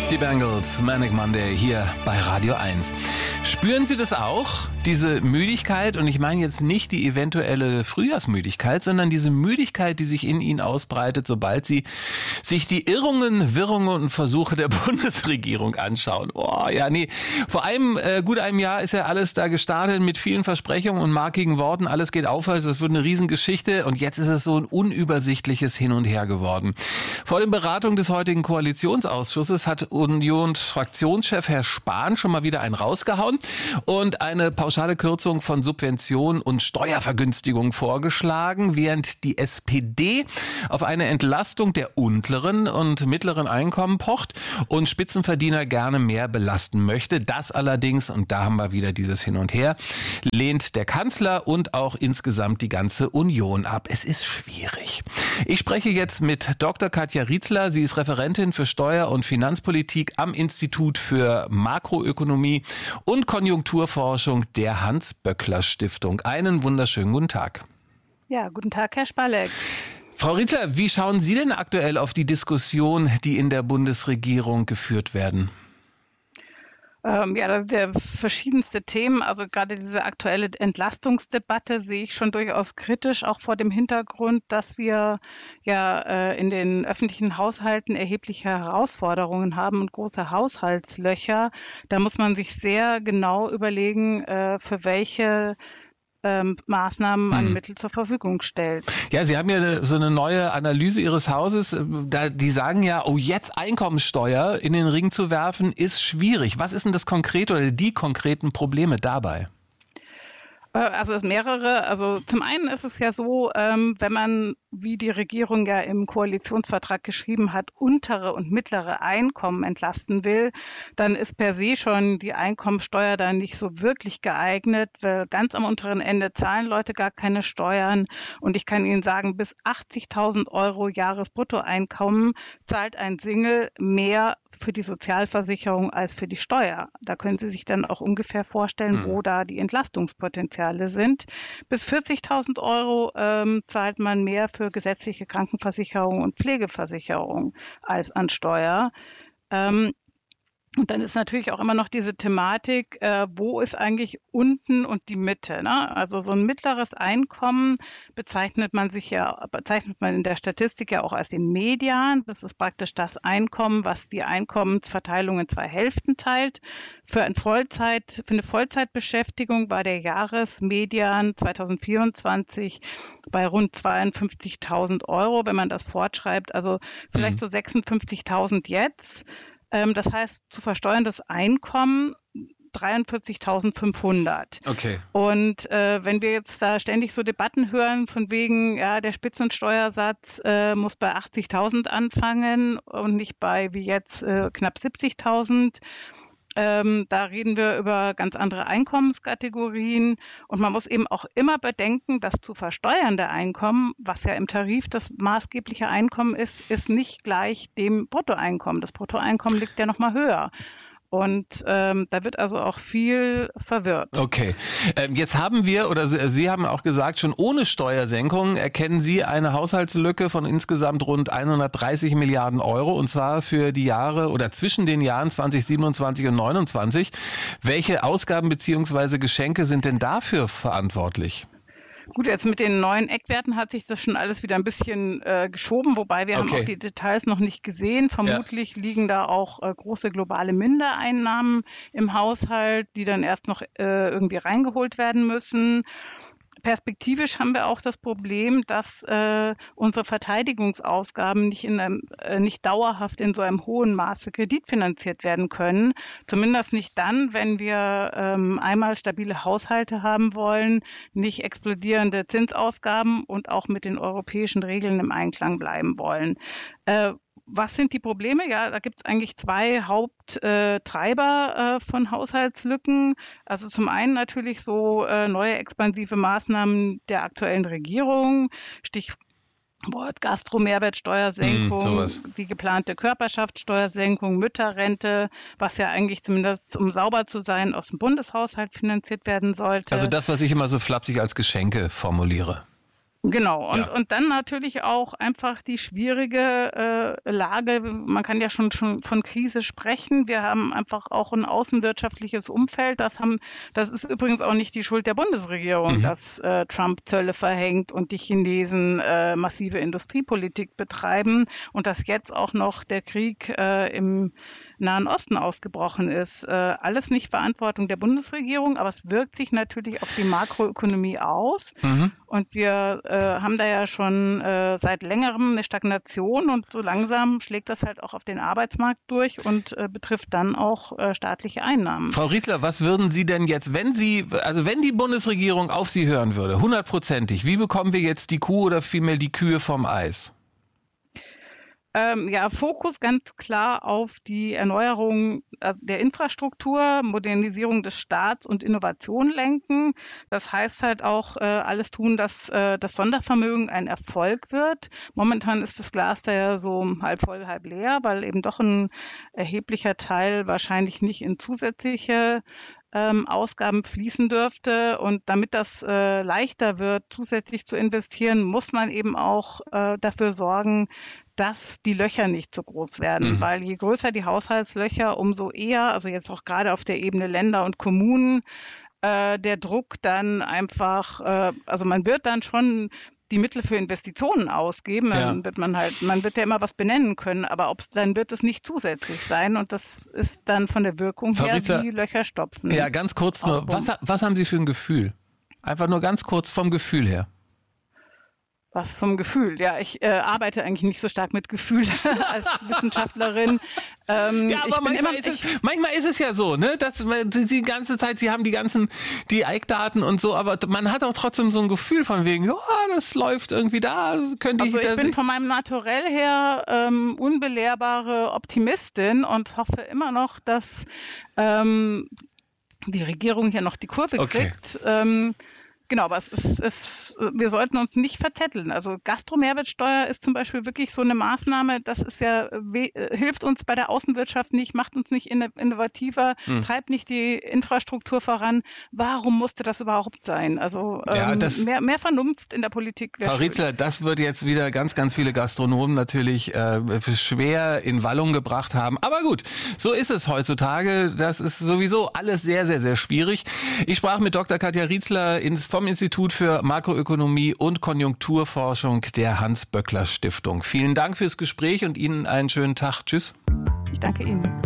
Die Bangles, Manic Monday hier bei Radio 1. Spüren Sie das auch, diese Müdigkeit? Und ich meine jetzt nicht die eventuelle Frühjahrsmüdigkeit, sondern diese Müdigkeit, die sich in Ihnen ausbreitet, sobald Sie sich die Irrungen, Wirrungen und Versuche der Bundesregierung anschauen. Oh, ja, nee. Vor gut einem Jahr ist ja alles da gestartet mit vielen Versprechungen und markigen Worten. Alles geht aufwärts, das wird eine Riesengeschichte. Und jetzt ist es so ein unübersichtliches Hin und Her geworden. Vor den Beratungen des heutigen Koalitionsausschusses hat Union-Fraktionschef Herr Spahn schon mal wieder einen rausgehauen und eine pauschale Kürzung von Subventionen und Steuervergünstigungen vorgeschlagen, während die SPD auf eine Entlastung der unteren und mittleren Einkommen pocht und Spitzenverdiener gerne mehr belasten möchte. Das allerdings, und da haben wir wieder dieses Hin und Her, lehnt der Kanzler und auch insgesamt die ganze Union ab. Es ist schwierig. Ich spreche jetzt mit Dr. Katja Rietzler. Sie ist Referentin für Steuer- und Finanzpolitik am Institut für Makroökonomie und Konjunkturforschung der Hans-Böckler-Stiftung. Einen wunderschönen guten Tag. Ja, guten Tag, Herr Spalleck. Frau Rietzler, wie schauen Sie denn aktuell auf die Diskussion, die in der Bundesregierung geführt werden? Ja, da sind ja verschiedenste Themen. Also gerade diese aktuelle Entlastungsdebatte sehe ich schon durchaus kritisch, auch vor dem Hintergrund, dass wir ja in den öffentlichen Haushalten erhebliche Herausforderungen haben und große Haushaltslöcher. Da muss man sich sehr genau überlegen, für welche Maßnahmen man Mittel zur Verfügung stellt. Ja, Sie haben ja so eine neue Analyse Ihres Hauses. Die sagen ja, oh, jetzt Einkommensteuer in den Ring zu werfen, ist schwierig. Was ist denn das konkrete oder die konkreten Probleme dabei? Also es mehrere. Also zum einen ist es ja so, wenn man, wie die Regierung ja im Koalitionsvertrag geschrieben hat, untere und mittlere Einkommen entlasten will, dann ist per se schon die Einkommensteuer da nicht so wirklich geeignet, weil ganz am unteren Ende zahlen Leute gar keine Steuern. Und ich kann Ihnen sagen, bis 80.000 € Jahresbruttoeinkommen zahlt ein Single mehr für die Sozialversicherung als für die Steuer. Da können Sie sich dann auch ungefähr vorstellen, wo da die Entlastungspotenziale sind. Bis 40.000 € zahlt man mehr für gesetzliche Krankenversicherung und Pflegeversicherung als an Steuer. Und dann ist natürlich auch immer noch diese Thematik, wo ist eigentlich unten und die Mitte, ne? Also so ein mittleres Einkommen bezeichnet man in der Statistik ja auch als den Median. Das ist praktisch das Einkommen, was die Einkommensverteilung in zwei Hälften teilt. Für eine Vollzeitbeschäftigung war der Jahresmedian 2024 bei rund 52.000 €, wenn man das fortschreibt. Also vielleicht so 56.000 jetzt. Das heißt, zu versteuerndes Einkommen 43.500. Okay. Und wenn wir jetzt da ständig so Debatten hören von wegen, ja, der Spitzensteuersatz muss bei 80.000 anfangen und nicht bei wie jetzt knapp 70.000. Da reden wir über ganz andere Einkommenskategorien und man muss eben auch immer bedenken, dass zu versteuernde Einkommen, was ja im Tarif das maßgebliche Einkommen ist nicht gleich dem Bruttoeinkommen. Das Bruttoeinkommen liegt ja noch mal höher. Und da wird also auch viel verwirrt. Okay. Jetzt haben wir, oder Sie haben auch gesagt, schon ohne Steuersenkung erkennen Sie eine Haushaltslücke von insgesamt rund 130 Milliarden €, und zwar für die Jahre oder zwischen den Jahren 2027 und 2029. Welche Ausgaben bzw. Geschenke sind denn dafür verantwortlich? Gut, jetzt mit den neuen Eckwerten hat sich das schon alles wieder ein bisschen geschoben, wobei wir haben auch die Details noch nicht gesehen. Vermutlich liegen da auch große globale Mindereinnahmen im Haushalt, die dann erst noch irgendwie reingeholt werden müssen. Perspektivisch haben wir auch das Problem, dass unsere Verteidigungsausgaben nicht dauerhaft in so einem hohen Maße kreditfinanziert werden können. Zumindest nicht dann, wenn wir einmal stabile Haushalte haben wollen, nicht explodierende Zinsausgaben und auch mit den europäischen Regeln im Einklang bleiben wollen. Was sind die Probleme? Ja, da gibt es eigentlich zwei Haupttreiber von Haushaltslücken. Also zum einen natürlich so neue expansive Maßnahmen der aktuellen Regierung, Stichwort Gastro-Mehrwertsteuersenkung, die geplante Körperschaftssteuersenkung, Mütterrente, was ja eigentlich zumindest, um sauber zu sein, aus dem Bundeshaushalt finanziert werden sollte. Also das, was ich immer so flapsig als Geschenke formuliere. Genau, und dann natürlich auch einfach die schwierige Lage. Man kann ja schon von Krise sprechen. Wir haben einfach auch ein außenwirtschaftliches Umfeld. Das ist übrigens auch nicht die Schuld der Bundesregierung, dass Trump Zölle verhängt und die Chinesen massive Industriepolitik betreiben und dass jetzt auch noch der Krieg im Nahen Osten ausgebrochen ist. Alles nicht Verantwortung der Bundesregierung, aber es wirkt sich natürlich auf die Makroökonomie aus. Und wir haben da ja schon seit längerem eine Stagnation und so langsam schlägt das halt auch auf den Arbeitsmarkt durch und betrifft dann auch staatliche Einnahmen. Frau Rietzler, was würden Sie denn jetzt, wenn die Bundesregierung auf Sie hören würde, 100%, wie bekommen wir jetzt die Kuh oder vielmehr die Kühe vom Eis? Fokus ganz klar auf die Erneuerung der Infrastruktur, Modernisierung des Staats und Innovation lenken. Das heißt halt auch alles tun, dass das Sondervermögen ein Erfolg wird. Momentan ist das Glas da ja so halb voll, halb leer, weil eben doch ein erheblicher Teil wahrscheinlich nicht in zusätzliche Ausgaben fließen dürfte. Und damit das leichter wird, zusätzlich zu investieren, muss man eben auch dafür sorgen, dass die Löcher nicht so groß werden, weil je größer die Haushaltslöcher, umso eher, also jetzt auch gerade auf der Ebene Länder und Kommunen, der Druck dann einfach, also man wird dann schon die Mittel für Investitionen ausgeben, dann wird man wird ja immer was benennen können, aber dann wird es nicht zusätzlich sein und das ist dann von der Wirkung her die Löcher stopfen. Ja, ganz kurz nur, was haben Sie für ein Gefühl? Einfach nur ganz kurz vom Gefühl her. Was vom Gefühl? Ja, ich arbeite eigentlich nicht so stark mit Gefühl als Wissenschaftlerin. Aber manchmal ist es ja so, ne, dass die ganze Zeit, Sie haben die Eckdaten und so, aber man hat auch trotzdem so ein Gefühl von wegen, das läuft irgendwie da, könnte ich. Ich bin von meinem Naturell her unbelehrbare Optimistin und hoffe immer noch, dass die Regierung hier noch die Kurve kriegt. Genau, aber wir sollten uns nicht verzetteln. Also Gastromehrwertsteuer ist zum Beispiel wirklich so eine Maßnahme, das ist ja, hilft uns bei der Außenwirtschaft nicht, macht uns nicht innovativer, treibt nicht die Infrastruktur voran. Warum musste das überhaupt sein? Also mehr Vernunft in der Politik wäre schön. Frau Rietzler, das wird jetzt wieder ganz, ganz viele Gastronomen natürlich schwer in Wallung gebracht haben. Aber gut, so ist es heutzutage. Das ist sowieso alles sehr, sehr, sehr schwierig. Ich sprach mit Dr. Katja Rietzler vom Institut für Makroökonomie und Konjunkturforschung der Hans-Böckler-Stiftung. Vielen Dank fürs Gespräch und Ihnen einen schönen Tag. Tschüss. Ich danke Ihnen.